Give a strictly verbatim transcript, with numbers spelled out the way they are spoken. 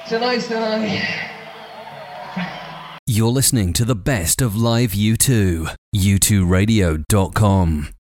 Tonight's the night. You're listening to the best of live U two. U two radio dot com.